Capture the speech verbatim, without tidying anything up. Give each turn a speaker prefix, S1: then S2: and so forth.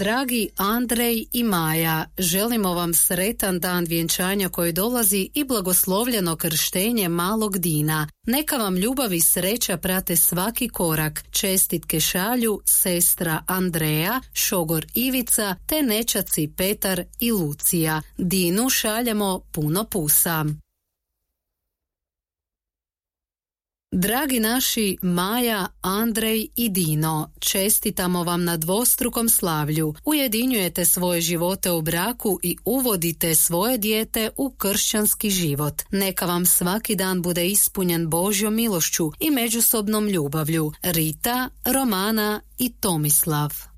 S1: Dragi Andrej i Maja, želimo vam sretan dan vjenčanja koji dolazi i blagoslovljeno krštenje malog Dina. Neka vam ljubav i sreća prate svaki korak. Čestitke šalju sestra Andreja, šogor Ivica te nećaci Petar i Lucija. Dinu šaljemo puno pusa. Dragi naši Maja, Andrej i Dino, čestitamo vam na dvostrukom slavlju. Ujedinjujete svoje živote u braku i uvodite svoje dijete u kršćanski život. Neka vam svaki dan bude ispunjen Božjom milošću i međusobnom ljubavlju. Rita, Romana i Tomislav.